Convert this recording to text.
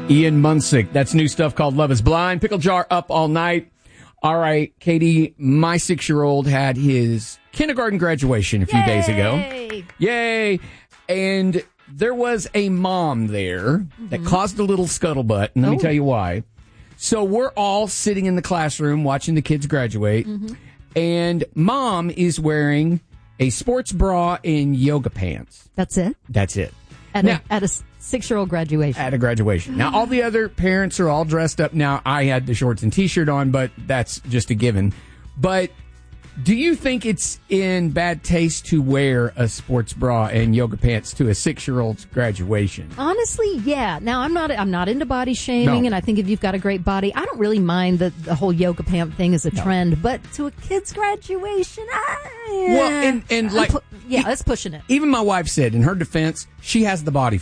Ian Munsick. That's new stuff called Love is Blind. Pickle Jar up all night. All right, Katie, my 6-year-old had his kindergarten graduation a few days ago. Yay! And there was a mom there that caused a little scuttlebutt, and let me tell you why. So we're all sitting in the classroom watching the kids graduate, and mom is wearing a sports bra and yoga pants. That's it? That's it. At a 6-year-old graduation. At a graduation. Now, all the other parents are all dressed up. Now, I had the shorts and T-shirt on, but that's just a given. But do you think it's in bad taste to wear a sports bra and yoga pants to a 6-year-old's graduation? Honestly, yeah. Now, I'm not into body shaming, and I think if you've got a great body, I don't really mind the whole yoga pant thing as a trend. But to a kid's graduation, that's pushing it. Even my wife said, in her defense, she has the body